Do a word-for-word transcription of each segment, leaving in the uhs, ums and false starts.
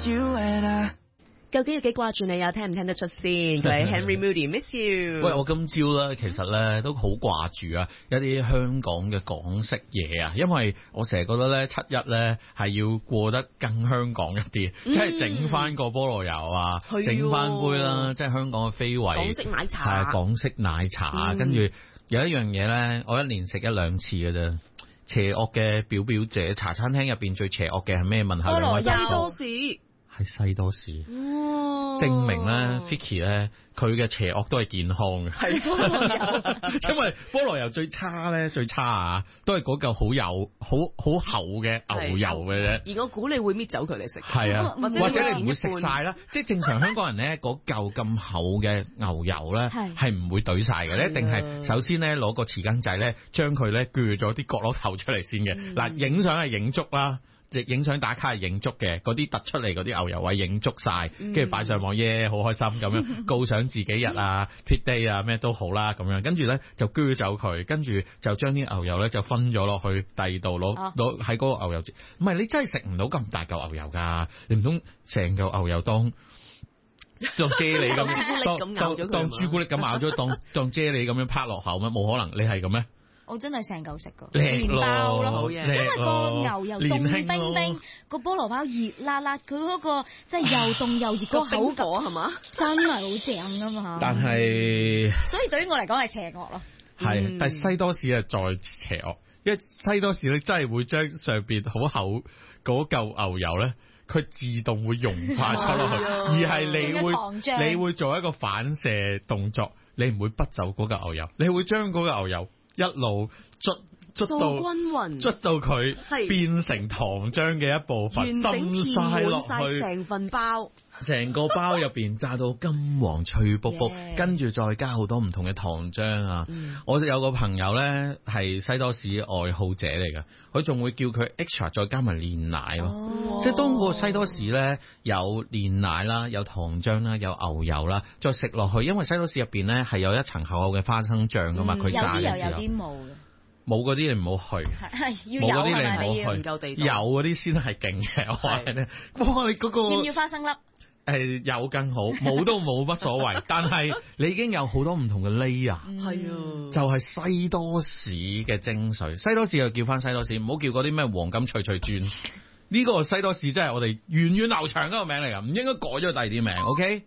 miss you and I。 究竟有幾掛住你啊？聽唔聽得出先？佢係 Henry Moody Miss You。 喂，我今朝咧其實咧都好掛住啊一啲香港嘅港式嘢啊，因為我成日覺得咧七一咧係要過得更香港一啲，嗯、即係整翻個菠蘿油啊，整翻、哦、杯啦，即係香港嘅非遺港式奶茶， 係港式奶茶，跟、嗯、住有一樣嘢咧，我一年食一兩次嘅啫。邪惡嘅表表姐，茶餐廳入邊最邪惡嘅係咩？問下兩位西多士。係西多士，哦、證明咧 Vicky 咧佢嘅邪惡都係健康嘅，係菠蘿油，因為菠蘿油最差咧最差啊，都係嗰嚿好油好好厚嘅牛油嘅啫。 而我估你會搣走佢嚟食， 係啊，或者，或者你唔會食晒啦。即係正常香港人咧嗰嚿咁厚嘅牛油咧係唔會懟晒嘅，一定係首先咧攞個匙羹仔咧將佢咧鋸咗啲角落頭出嚟先嘅。嗱、嗯，影相係影足啦。影相打卡係影足嘅，嗰啲突出嚟嗰啲牛油位影足晒，跟住擺上網耶，好開心咁樣，告上自己日啊，Pit Day 啊，咩都好啦咁樣，跟住咧就鋸走佢，跟住就將啲牛油咧就分咗落去第二度攞攞喺嗰個牛油，唔係你真係食唔到咁大嚿牛油噶，你唔通成嚿牛油當當啫喱咁，當當當朱古力咁咬咗，當當啫喱咁樣拍落口咩？冇可能，你係咁咩？ 我真係成嚿食噶， 麵包咯， 好因為個牛油凍冰冰，個菠蘿包熱辣辣，佢嗰個即係又凍又熱，個口感係嘛，真係好正噶嘛。 但係， 所以對於我嚟講係邪惡咯。 係、嗯，但係西多士係再邪惡，因為西多士咧真係會將上邊好厚嗰嚿牛油咧，佢自動會溶化出落去，而係你會你會做一個反射動作，你唔會不走嗰嚿牛油，你會將嗰個牛油一路捽捽到均勻， 捽到佢變成糖漿嘅一部分，滲晒落去成份包， 成個包入邊炸到金黃脆卜卜， yeah. 跟住再加好多唔同嘅糖漿啊、嗯！我有個朋友咧係西多士愛好者嚟嘅，佢仲會叫佢 extra 再加埋煉奶咯、哦，即係當個西多士咧有煉奶啦，有糖漿啦，有牛油啦，再食落去，因為西多士入邊咧係有一層厚厚嘅花生醬噶嘛，佢、嗯、炸嘅時候。有啲又有啲冇嘅。冇嗰啲你唔好去，係要有係咪？你唔夠地道，有嗰啲先係勁嘅。我話你，哇！你嗰、嗰個要唔要花生粒？ 誒，有更好，冇都冇乜所謂。但係你已經有好多唔同嘅 layer，係啊，就係、是、西多士嘅精髓。西多士就叫翻西多士，唔好叫嗰啲咩黃金脆脆轉。呢個西多士真係我哋源遠流長嗰個名嚟噶，唔應該改咗第二啲名。OK。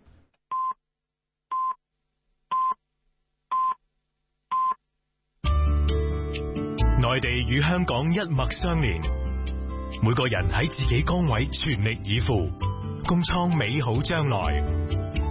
內地與香港一脈相連，每個人喺自己崗位全力以赴，共創美好將來。